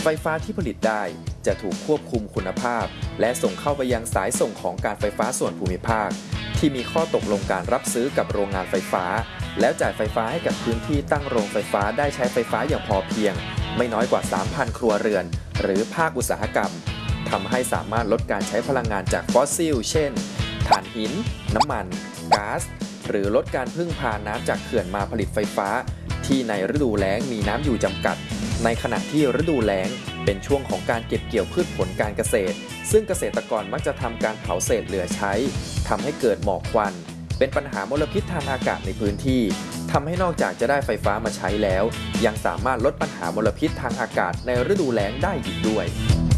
ไฟฟ้าที่ผลิตได้จะถูกควบคุมคุณภาพและส่งเข้าไปยังสายส่งของการไฟฟ้าส่วนภูมิภาคที่มีข้อตกลงการรับซื้อกับโรงงานไฟฟ้าแล้วจ่ายไฟฟ้าให้กับพื้นที่ตั้งโรงไฟฟ้าได้ใช้ไฟฟ้าอย่างพอเพียงไม่น้อยกว่า 3,000 ครัวเรือนหรือภาคอุตสาหกรรมทำให้สามารถลดการใช้พลังงานจากฟอสซิลเช่นถ่านหินน้ำมันก๊าซหรือลดการพึ่งพาน้ำจากเขื่อนมาผลิตไฟฟ้าที่ในฤดูแล้งมีน้ำอยู่จำกัดในขณะที่ฤดูแล้งเป็นช่วงของการเก็บเกี่ยวพืชผลการเกษตรซึ่งเกษตรกรมักจะทำการเผาเศษเหลือใช้ทำให้เกิดหมอกควันเป็นปัญหามลพิษทางอากาศในพื้นที่ทำให้นอกจากจะได้ไฟฟ้ามาใช้แล้วยังสามารถลดปัญหามลพิษทางอากาศในฤดูแล้งได้อีกด้วย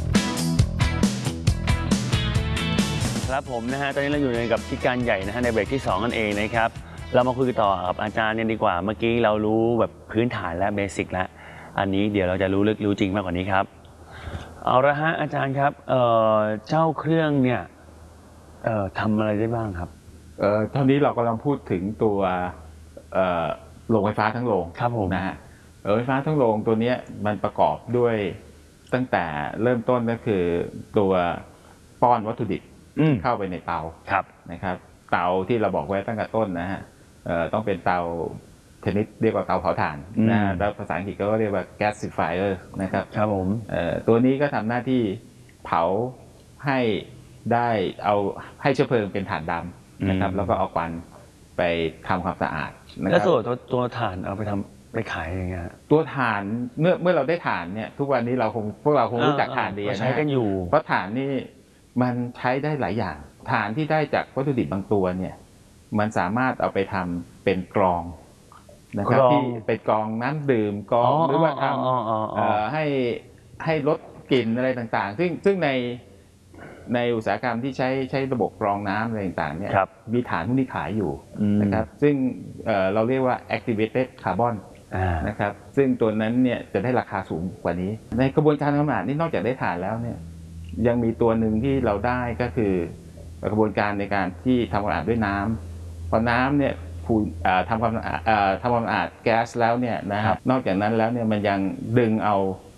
ครับผมนะฮะตอนนี้เราอยู่กับที่การใหญ่นะฮะในเบรกที่2นั่นเองนะครับเรามาคุยต่อกับอาจารย์เนี่ยดีกว่าเมื่อกี้เรารู้แบบพื้นฐานและเบสิกแล้วอันนี้เดี๋ยวเราจะรู้ลึกรู้จริงมากกว่านี้ครับเอาละฮะอาจารย์ครับเจ้าเครื่องเนี่ยทำอะไรได้บ้างครับตอนนี้เรากำลังพูดถึงตัวโรงไฟฟ้าทั้งโรงครับผมนะฮะโรงไฟฟ้าทั้งโรงตัวนี้มันประกอบด้วยตั้งแต่เริ่มต้นก็คือตัวป้อนวัตถุดิบเข้าไปในเตานะครับเตาที่เราบอกไว้ตั้งแต่ต้นนะฮะต้องเป็นเตาชนิดเรียกว่าเตาเผาถ่านนะแล้วภาษาอังกฤษก็เรียกว่า gasifier นะครับครับผมตัวนี้ก็ทำหน้าที่เผาให้ได้เอาให้เชื้อเพลิงเป็นถ่านดำนะครับแล้วก็เอาควันไปทำความสะอาดนะครับแล้วตัวถ่านเอาไปทำไปขายยังไงตัวถ่านเมื่อเราได้ถ่านเนี่ยทุกวันนี้พวกเราคงรู้จักถ่านดีนะใช้กันอยู่เพราะถ่านนี่มันใช้ได้หลายอย่างถ่านที่ได้จากวัตถุดิบบางตัวเนี่ยมันสามารถเอาไปทำเป็นกรองนะครับที่เป็นกรองน้ำดื่มกรองหรือว่าทำให้ลดกลิ่นอะไรต่างๆซึ่งในอุตสาหกรรมที่ใช้ระบบกรองน้ำอะไรต่างๆเนี่ยมีฐานพวกนี้ขายอยู่นะครับซึ่งเราเรียกว่า activated carbon นะครับซึ่งตัวนั้นเนี่ยจะได้ราคาสูงกว่านี้ในกระบวนการทำความสะอาดนี่นอกจากได้ฐานแล้วเนี่ยยังมีตัวหนึ่งที่เราได้ก็คือกระบวนการในการที่ทำความสะอาดด้วยน้ำพอน้ำเนี่ยทำความสะอาดแก๊สแล้วเนี่ยนะครับนอกจากนั้นแล้วเนี่ยมันยังดึงเอา